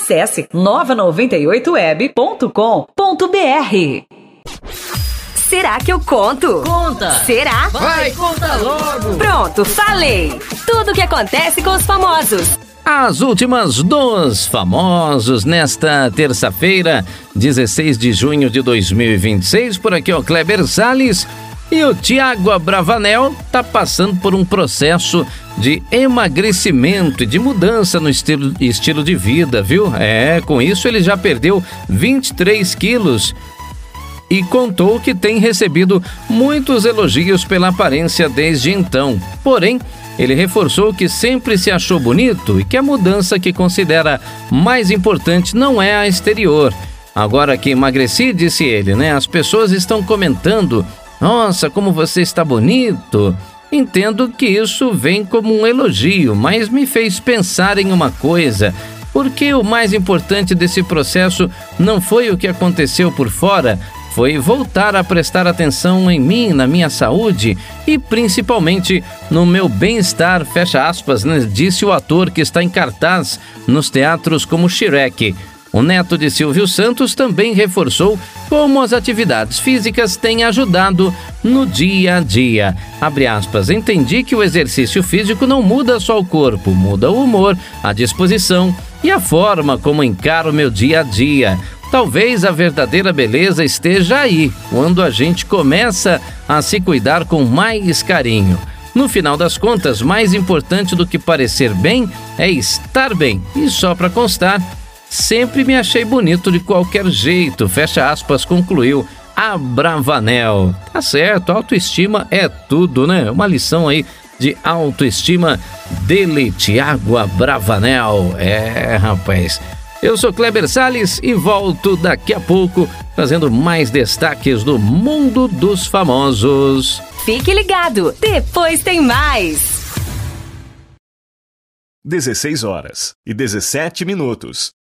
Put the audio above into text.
Acesse nova98web.com.br. Será que eu conto? Conta! Será? Vai, conta logo! Pronto, falei! Tudo o que acontece com os famosos. As últimas dos famosos nesta terça-feira, 16 de junho de 2026. Por aqui, o Kleber Salles. E o Thiago Abravanel tá passando por um processo de emagrecimento e de mudança no estilo de vida, viu? Com isso ele já perdeu 23 quilos e contou que tem recebido muitos elogios pela aparência desde então. Porém, ele reforçou que sempre se achou bonito e que a mudança que considera mais importante não é a exterior. Agora que emagreci, disse ele, as pessoas estão comentando: nossa, como você está bonito. Entendo que isso vem como um elogio, mas me fez pensar em uma coisa. Porque o mais importante desse processo não foi o que aconteceu por fora, foi voltar a prestar atenção em mim, na minha saúde e principalmente no meu bem-estar, fecha aspas, disse o ator que está em cartaz nos teatros como Shrek. O neto de Silvio Santos também reforçou como as atividades físicas têm ajudado no dia a dia. Abre aspas, entendi que o exercício físico não muda só o corpo, muda o humor, a disposição e a forma como encaro meu dia a dia. Talvez a verdadeira beleza esteja aí, quando a gente começa a se cuidar com mais carinho. No final das contas, mais importante do que parecer bem é estar bem. E só para constar, sempre me achei bonito de qualquer jeito, fecha aspas, concluiu Abravanel. Tá certo, autoestima é tudo, Uma lição aí de autoestima dele, Thiago Abravanel. Rapaz. Eu sou Kleber Salles e volto daqui a pouco trazendo mais destaques do mundo dos famosos. Fique ligado, depois tem mais. 16 horas e 17 minutos.